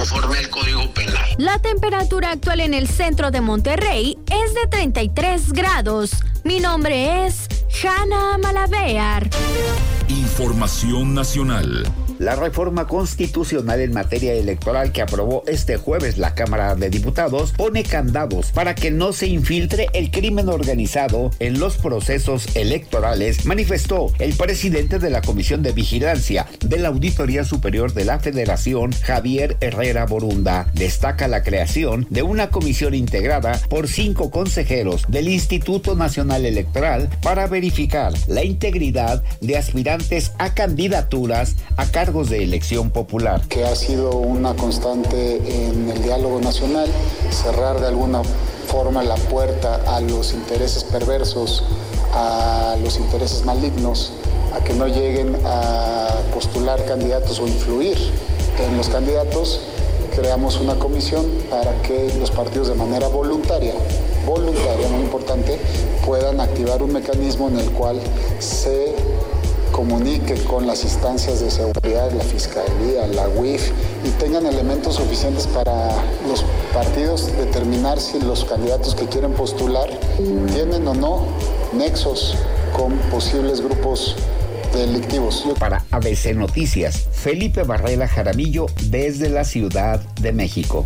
conforme al Código Penal. La temperatura actual en el centro de Monterrey es de 33 grados. Mi nombre es Hanna Malavear. Información nacional. La reforma constitucional en materia electoral que aprobó este jueves la Cámara de Diputados pone candados para que no se infiltre el crimen organizado en los procesos electorales, manifestó el presidente de la Comisión de Vigilancia de la Auditoría Superior de la Federación, Javier Herrera Borunda. Destaca la creación de una comisión integrada por 5 consejeros del Instituto Nacional Electoral para verificar la integridad de aspirantes a candidaturas a cargos de elección popular. Que ha sido una constante en el diálogo nacional, cerrar de alguna forma la puerta a los intereses perversos, a los intereses malignos, a que no lleguen a postular candidatos o influir en los candidatos. Creamos una comisión para que los partidos de manera voluntaria, muy importante, puedan activar un mecanismo en el cual se comunique con las instancias de seguridad, la Fiscalía, la UIF, y tengan elementos suficientes para los partidos determinar si los candidatos que quieren postular tienen o no nexos con posibles grupos delictivos. Para ABC Noticias, Felipe Barrera Jaramillo desde la Ciudad de México.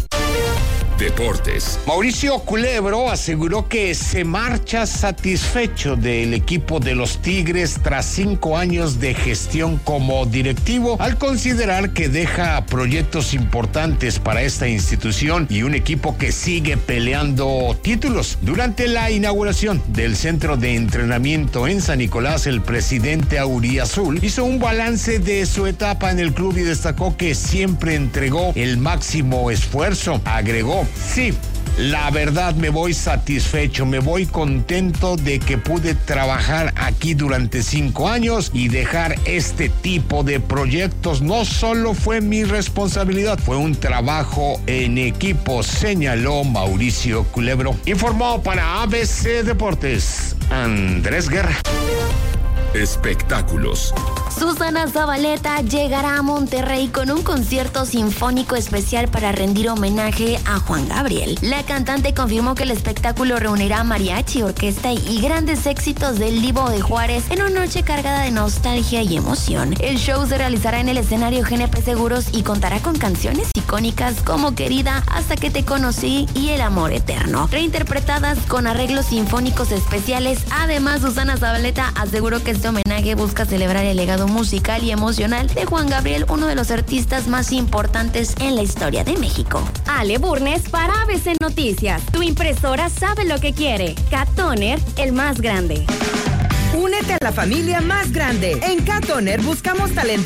Deportes. Mauricio Culebro aseguró que se marcha satisfecho del equipo de los Tigres tras 5 años de gestión como directivo, al considerar que deja proyectos importantes para esta institución y un equipo que sigue peleando títulos. Durante la inauguración del centro de entrenamiento en San Nicolás, el presidente auriazul hizo un balance de su etapa en el club y destacó que siempre entregó el máximo esfuerzo. Agregó: sí, la verdad me voy satisfecho, me voy contento de que pude trabajar aquí durante 5 años y dejar este tipo de proyectos. No solo fue mi responsabilidad, fue un trabajo en equipo, señaló Mauricio Culebro. Informó para ABC Deportes, Andrés Guerra. Espectáculos. Susana Zabaleta llegará a Monterrey con un concierto sinfónico especial para rendir homenaje a Juan Gabriel. La cantante confirmó que el espectáculo reunirá mariachi, orquesta y grandes éxitos del Divo de Juárez en una noche cargada de nostalgia y emoción. El show se realizará en el escenario GNP Seguros y contará con canciones icónicas como Querida, Hasta que te conocí y El amor eterno, reinterpretadas con arreglos sinfónicos especiales. Además, Susana Zabaleta aseguró que este homenaje busca celebrar el legado musical y emocional de Juan Gabriel, uno de los artistas más importantes en la historia de México. Ale Burnes para ABC Noticias. Tu impresora sabe lo que quiere. Cat Toner, el más grande. Únete a la familia más grande. En Cat Toner buscamos talento